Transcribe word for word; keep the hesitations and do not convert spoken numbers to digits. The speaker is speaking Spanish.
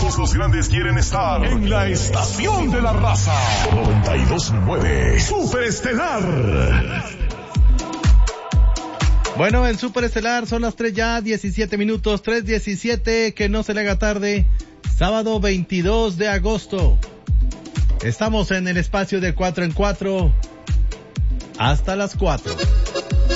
Todos los grandes quieren estar en la estación de la raza. noventa y dos punto nueve Superestelar. Bueno, en Superestelar son las tres ya, diecisiete minutos, tres diecisiete, que no se le haga tarde. Sábado veintidós de agosto. Estamos en el espacio de cuatro en cuatro hasta las cuatro.